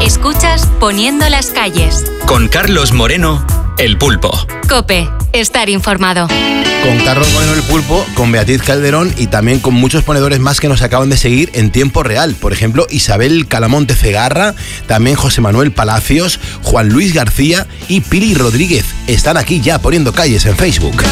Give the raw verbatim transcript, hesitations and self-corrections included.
Escuchas Poniendo las calles. Con Carlos Moreno, El Pulpo. COPE, estar informado. Con Carlos Moreno, El Pulpo, con Beatriz Calderón y también con muchos ponedores más que nos acaban de seguir en tiempo real. Por ejemplo, Isabel Calamonte Cegarra, también José Manuel Palacios, Juan Luis García y Pili Rodríguez. Están aquí ya poniendo calles en Facebook.